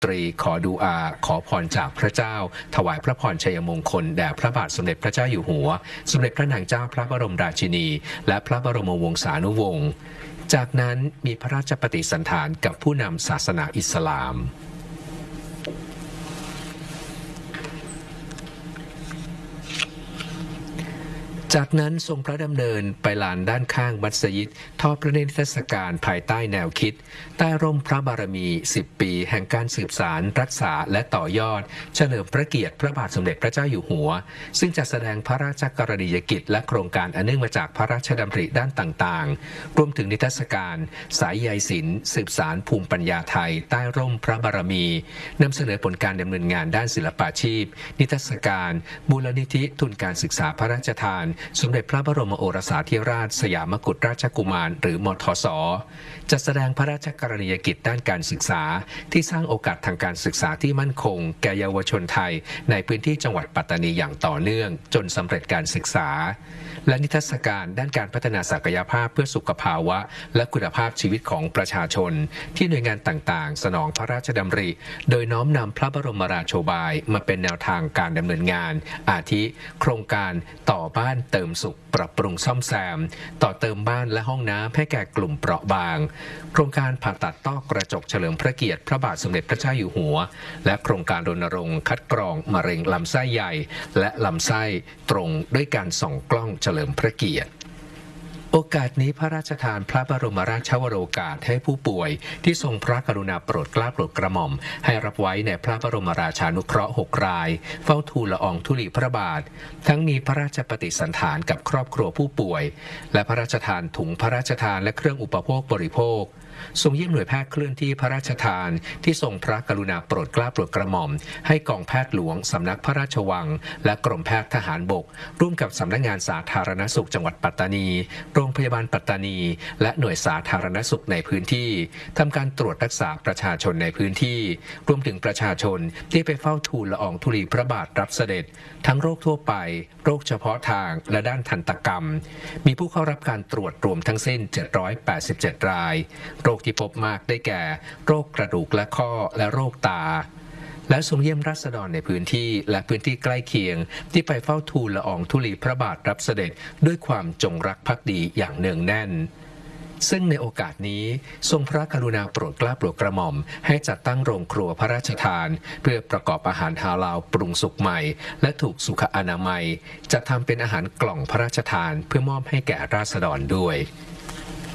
ตรีขอดูอาขอพรจากพระเจ้าถวายพระพรชัยมงคลแด่พระบาทสมเด็จพระเจ้าอยู่หัวสมเด็จพระนางเจ้าพระบรมราชินีและพระบรมวงศานุวงศ์จากนั้นมีพระราชปฏิสันถานกับผู้นำศาสนาอิสลามจากนั้นทรงพระดำเนินไปลานด้านข้างมัสยิดทอดพระเนตรเทศกาลภายใต้แนวคิดใต้ร่มพระบารมี10 ปีแห่งการสืบสารรักษาและต่อยอดเฉลิมพระเกียรติพระบาทสมเด็จพระเจ้าอยู่หัวซึ่งจะแสดงพระราชกรณียกิจและโครงการอันเนื่องมาจากพระราชดำริด้านต่างๆรวมถึงนิทรรศการสายใยศิลป์สืบสารภูมิปัญญาไทยใต้ร่มพระบารมีนำเสนอผลการดำเนินงานด้านศิลปาชีพนิทรรศการมูลนิธิทุนการศึกษาพระราชทานสมเด็จพระบรมโอรสาธิราชสยามกุฎราชกุมารหรือมทส.จะแสดงพระราชกรณียกิจด้านการศึกษาที่สร้างโอกาสทางการศึกษาที่มั่นคงแก่เยาวชนไทยในพื้นที่จังหวัดปัตตานีอย่างต่อเนื่องจนสำเร็จการศึกษาและนิทรรศการด้านการพัฒนาศักยภาพเพื่อสุขภาวะและคุณภาพชีวิตของประชาชนที่หน่วยงานต่างๆสนองพระราชดำริโดยน้อมนำพระบรมราโชบายมาเป็นแนวทางการดำเนินงานอาทิโครงการต่อบ้านเติมสุขปรับปรุงซ่อมแซมต่อเติมบ้านและห้องน้ำให้แก่กลุ่มเปราะบางโครงการผ่าตัดต้อกระจกเฉลิมพระเกียรติพระบาทสมเด็จพระเจ้าอยู่หัวและโครงการรณรงค์คัดกรองมะเร็งลำไส้ใหญ่และลำไส้ตรงด้วยการส่องกล้องเฉลิมพระเกียรติโอกาสนี้พระราชทานพระบรมราชวโรกาสให้ผู้ป่วยที่ทรงพระกรุณาโปรดเกล้าโปรดกระหม่อมให้รับไว้ในพระบรมราชานุเคราะห์6 รายเฝ้าทูลละอองธุลีพระบาททั้งมีพระราชปฏิสันถานกับครอบครัวผู้ป่วยและพระราชทานถุงพระราชทานและเครื่องอุปโภคบริโภคทรงเยี่ยมหน่วยแพทย์เคลื่อนที่พระราชทานที่ทรงพระกรุณาโปรดเกล้าโปรดกระหม่อมให้กองแพทย์หลวงสำนักพระราชวังและกรมแพทย์ทหารบกร่วมกับสำนักงานสาธารณสุขจังหวัดปัตตานีโรงพยาบาลปัตตานีและหน่วยสาธารณสุขในพื้นที่ทำการตรวจรักษาประชาชนในพื้นที่รวมถึงประชาชนที่ไปเฝ้าทูลละอองธุลีพระบาทรับเสด็จทั้งโรคทั่วไปโรคเฉพาะทางและด้านทันตกรรมมีผู้เข้ารับการตรวจรวมทั้งสิ้น787 รายโรคที่พบมากได้แก่โรคกระดูกและข้อและโรคตาและทรงเยี่ยมราษฎรในพื้นที่และพื้นที่ใกล้เคียงที่ไปเฝ้าทูลละอองธุลีพระบาทรับเสด็จด้วยความจงรักภักดีอย่างเนืองแน่นซึ่งในโอกาสนี้ทรงพระกรุณาโปรดเกล้าโปรดกระหม่อมให้จัดตั้งโรงครัวพระราชทานเพื่อประกอบอาหารฮาลาลปรุงสุกใหม่และถูกสุขอนามัยจัดทำเป็นอาหารกล่องพระราชทานเพื่อมอบให้แก่ราษฎรด้วย